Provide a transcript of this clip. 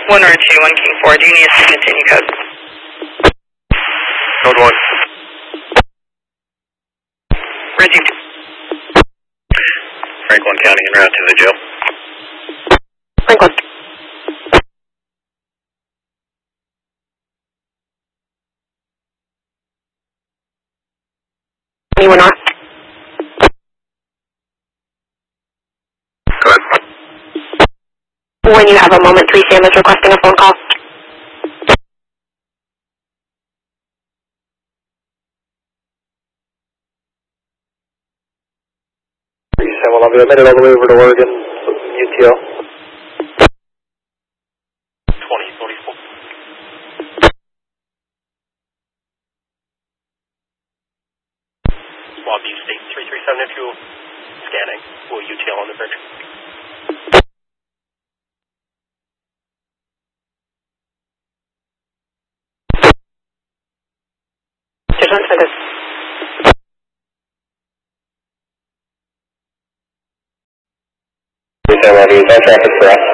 1 or 2, 1 King 4. Do you need us to continue code? Code 1. Received. Franklin County en route to the jail. Franklin. Anyone on? Go ahead. When you have a moment, 3 Sam is requesting a phone call. 3 Sam, well, I'll be admitted all the way over to Oregon, UTL. 2044. Lobby State 337 if you scanning. Will UTL on the bridge. Just one second. Sam, I'll be on traffic for us.